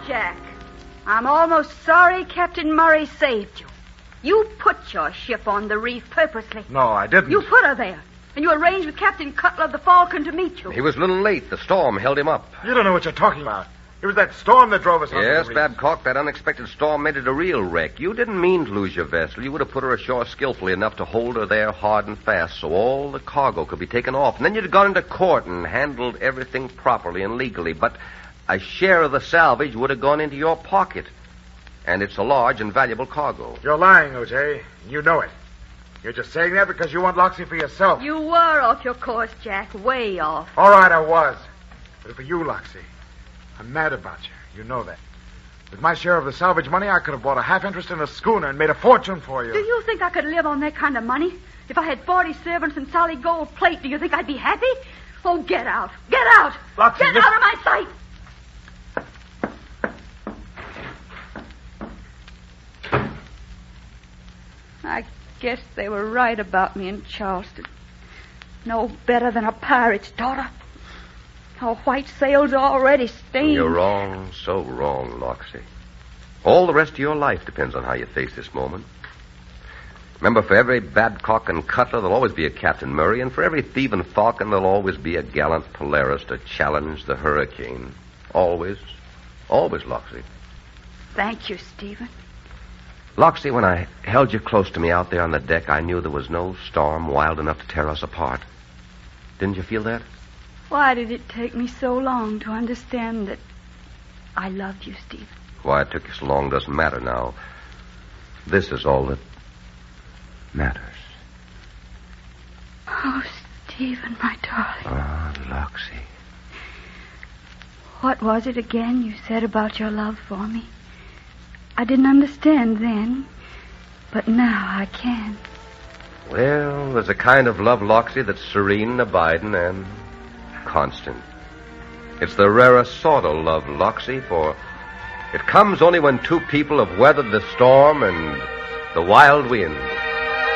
Jack. I'm almost sorry Captain Murray saved you. You put your ship on the reef purposely. No, I didn't. You put her there. And you arranged with Captain Cutler of the Falcon to meet you. He was a little late. The storm held him up. You don't know what you're talking about. It was that storm that drove us on Yes, the reef. Babcock, that unexpected storm made it a real wreck. You didn't mean to lose your vessel. You would have put her ashore skillfully enough to hold her there hard and fast so all the cargo could be taken off. And then you'd have gone into court and handled everything properly and legally. But a share of the salvage would have gone into your pocket. And it's a large and valuable cargo. You're lying, O.J. You know it. You're just saying that because you want Loxie for yourself. You were off your course, Jack. Way off. All right, I was. But for you, Loxie, I'm mad about you. You know that. With my share of the salvage money, I could have bought a half interest in a schooner and made a fortune for you. Do you think I could live on that kind of money? If I had 40 servants and solid gold plate, do you think I'd be happy? Oh, get out. Get out. Loxie, get out of my sight. I guess they were right about me in Charleston. No better than a pirate's daughter. Our white sails are already stained. You're wrong, so wrong, Loxie. All the rest of your life depends on how you face this moment. Remember, for every Babcock and Cutler, there'll always be a Captain Murray, and for every thieving Falcon, there'll always be a gallant Polaris to challenge the hurricane. Always. Always, Loxie. Thank you, Stephen. Loxie, when I held you close to me out there on the deck, I knew there was no storm wild enough to tear us apart. Didn't you feel that? Why did it take me so long to understand that I loved you, Stephen? Why it took you so long doesn't matter now. This is all that matters. Oh, Stephen, my darling. Oh, Loxie. What was it again you said about your love for me? I didn't understand then, but now I can. Well, there's a kind of love, Loxie, that's serene and abiding and constant. It's the rarest sort of love, Loxie, for it comes only when two people have weathered the storm and the wild wind.